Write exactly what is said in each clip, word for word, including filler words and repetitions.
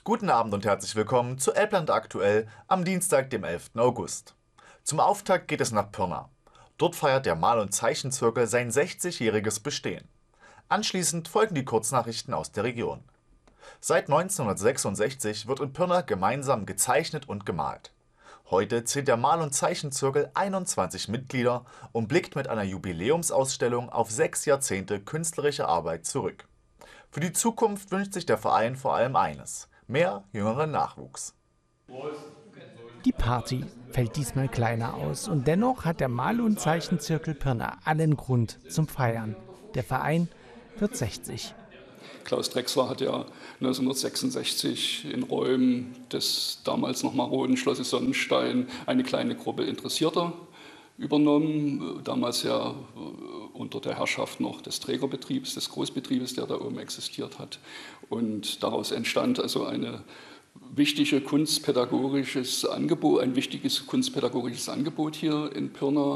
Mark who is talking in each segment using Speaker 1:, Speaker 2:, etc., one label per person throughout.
Speaker 1: Guten Abend und herzlich willkommen zu Elbland aktuell am Dienstag, dem elften August. Zum Auftakt geht es nach Pirna. Dort feiert der Mal- und Zeichenzirkel sein sechzigjähriges Bestehen. Anschließend folgen die Kurznachrichten aus der Region. Seit neunzehnhundertsechsundsechzig wird in Pirna gemeinsam gezeichnet und gemalt. Heute zählt der Mal- und Zeichenzirkel einundzwanzig Mitglieder und blickt mit einer Jubiläumsausstellung auf sechs Jahrzehnte künstlerische Arbeit zurück. Für die Zukunft wünscht sich der Verein vor allem eines: mehr jüngeren Nachwuchs.
Speaker 2: Die Party fällt diesmal kleiner aus und dennoch hat der Mal- und Zeichenzirkel Pirna allen Grund zum Feiern. Der Verein wird sechzig.
Speaker 3: Klaus Drechsler hat ja neunzehnhundertsechsundsechzig in Räumen des damals noch maroden Schlosses Sonnenstein eine kleine Gruppe Interessierter übernommen. Damals ja unter der Herrschaft noch des Trägerbetriebs, des Großbetriebes, der da oben existiert hat. Und daraus entstand also eine wichtige kunstpädagogisches Angebot, ein wichtiges kunstpädagogisches Angebot hier in Pirna.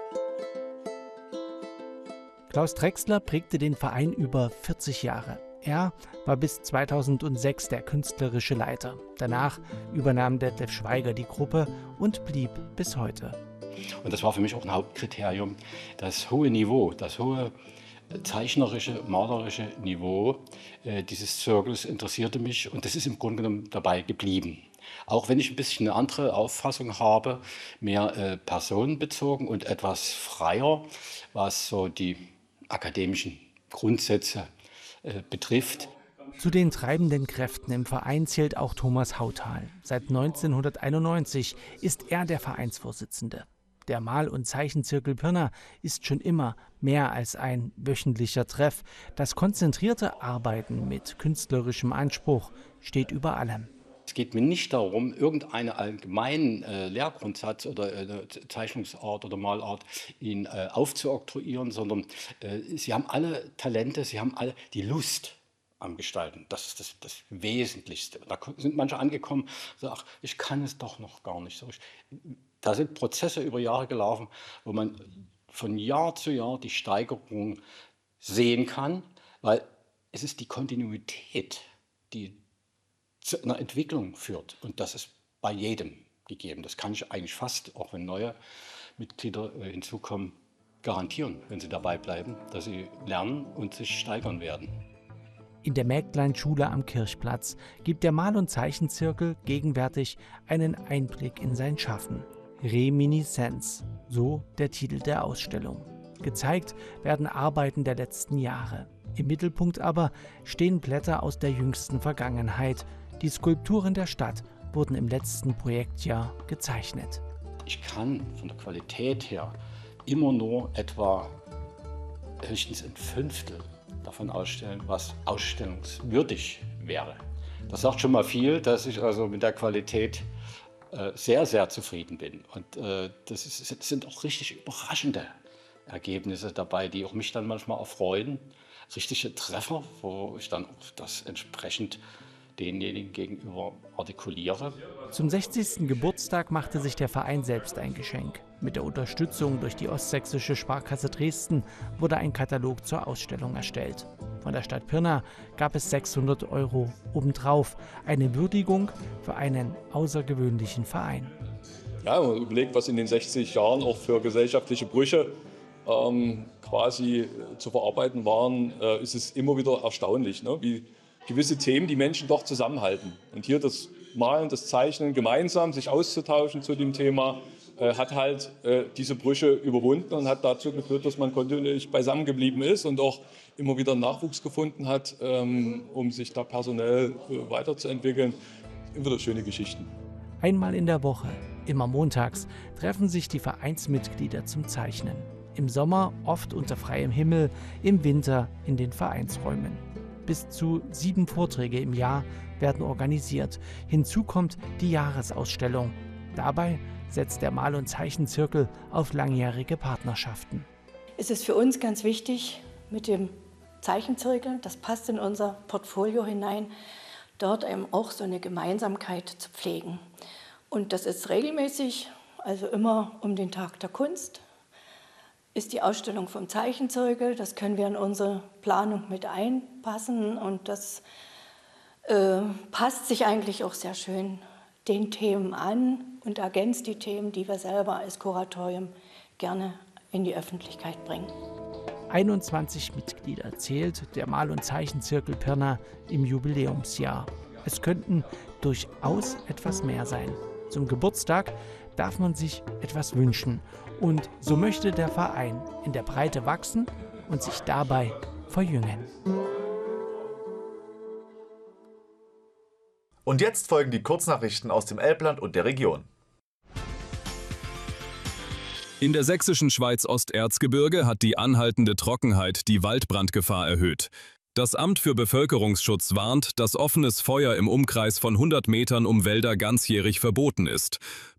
Speaker 2: Klaus Drechsler prägte den Verein über vierzig Jahre. Er war bis zweitausendsechs der künstlerische Leiter. Danach übernahm Detlef Schweiger die Gruppe und blieb bis heute.
Speaker 4: Und das war für mich auch ein Hauptkriterium. Das hohe Niveau, das hohe zeichnerische, malerische Niveau äh, dieses Zirkels interessierte mich und das ist im Grunde genommen dabei geblieben. Auch wenn ich ein bisschen eine andere Auffassung habe, mehr äh, personenbezogen und etwas freier, was so die akademischen Grundsätze äh, betrifft.
Speaker 2: Zu den treibenden Kräften im Verein zählt auch Thomas Hauthal. Seit neunzehnhunderteinundneunzig ist er der Vereinsvorsitzende. Der Mal- und Zeichenzirkel Pirna ist schon immer mehr als ein wöchentlicher Treff. Das konzentrierte Arbeiten mit künstlerischem Anspruch steht über allem.
Speaker 4: Es geht mir nicht darum, irgendeinen allgemeinen äh, Lehrgrundsatz oder äh, Zeichnungsart oder Malart ihnen äh, aufzuoktroyieren, sondern äh, sie haben alle Talente, sie haben alle die Lust am Gestalten. Das ist das, das Wesentlichste. Da sind manche angekommen und sagen, ach, ich kann es doch noch gar nicht so. Ich, da sind Prozesse über Jahre gelaufen, wo man von Jahr zu Jahr die Steigerung sehen kann, weil es ist die Kontinuität, die zu einer Entwicklung führt. Und das ist bei jedem gegeben. Das kann ich eigentlich fast, auch wenn neue Mitglieder hinzukommen, garantieren, wenn sie dabei bleiben, dass sie lernen und sich steigern werden.
Speaker 2: In der Mägdleinschule am Kirchplatz gibt der Mal- und Zeichenzirkel gegenwärtig einen Einblick in sein Schaffen. Reminiszenz, so der Titel der Ausstellung. Gezeigt werden Arbeiten der letzten Jahre. Im Mittelpunkt aber stehen Blätter aus der jüngsten Vergangenheit. Die Skulpturen der Stadt wurden im letzten Projektjahr gezeichnet.
Speaker 4: Ich kann von der Qualität her immer nur etwa höchstens ein Fünftel davon ausstellen, was ausstellungswürdig wäre. Das sagt schon mal viel, dass ich also mit der Qualität äh, sehr, sehr zufrieden bin. Und äh, das, ist, das sind auch richtig überraschende Ergebnisse dabei, die auch mich dann manchmal erfreuen. Richtige Treffer, wo ich dann auch das entsprechend denjenigen gegenüber artikuliere.
Speaker 2: Zum sechzigsten Geburtstag machte sich der Verein selbst ein Geschenk. Mit der Unterstützung durch die Ostsächsische Sparkasse Dresden wurde ein Katalog zur Ausstellung erstellt. Von der Stadt Pirna gab es sechshundert Euro obendrauf. Eine Würdigung für einen außergewöhnlichen Verein.
Speaker 5: Ja, wenn man überlegt, was in den sechzig Jahren auch für gesellschaftliche Brüche ähm, quasi zu verarbeiten waren, äh, ist es immer wieder erstaunlich, ne? Wie gewisse Themen die Menschen doch zusammenhalten. Und hier das Malen, das Zeichnen, gemeinsam sich auszutauschen zu dem Thema, äh, hat halt äh, diese Brüche überwunden und hat dazu geführt, dass man kontinuierlich beisammen geblieben ist und auch immer wieder Nachwuchs gefunden hat, ähm, um sich da personell äh, weiterzuentwickeln. Immer wieder schöne Geschichten.
Speaker 2: Einmal in der Woche, immer montags, treffen sich die Vereinsmitglieder zum Zeichnen. Im Sommer oft unter freiem Himmel, im Winter in den Vereinsräumen. Bis zu sieben Vorträge im Jahr werden organisiert. Hinzu kommt die Jahresausstellung. Dabei setzt der Mal- und Zeichenzirkel auf langjährige Partnerschaften.
Speaker 6: Es ist für uns ganz wichtig, mit dem Zeichenzirkel, das passt in unser Portfolio hinein, dort eben auch so eine Gemeinsamkeit zu pflegen. Und das ist regelmäßig, also immer um den Tag der Kunst, ist die Ausstellung vom Zeichenzirkel. Das können wir in unsere Planung mit einpassen und das äh, passt sich eigentlich auch sehr schön den Themen an und ergänzt die Themen, die wir selber als Kuratorium gerne in die Öffentlichkeit bringen.
Speaker 2: einundzwanzig Mitglieder zählt der Mal- und Zeichenzirkel Pirna im Jubiläumsjahr. Es könnten durchaus etwas mehr sein. Zum Geburtstag darf man sich etwas wünschen. Und so möchte der Verein in der Breite wachsen und sich dabei verjüngen.
Speaker 1: Und jetzt folgen die Kurznachrichten aus dem Elbland und der Region.
Speaker 7: In der sächsischen Schweiz-Osterzgebirge hat die anhaltende Trockenheit die Waldbrandgefahr erhöht. Das Amt für Bevölkerungsschutz warnt, dass offenes Feuer im Umkreis von hundert Metern um Wälder ganzjährig verboten ist.